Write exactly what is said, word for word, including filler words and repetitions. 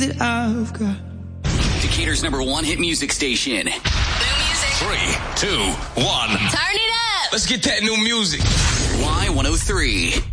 that I've got. Decatur's number one hit music station. New music. Three, two, one. Turn it up. Let's get that new music. Y one oh three.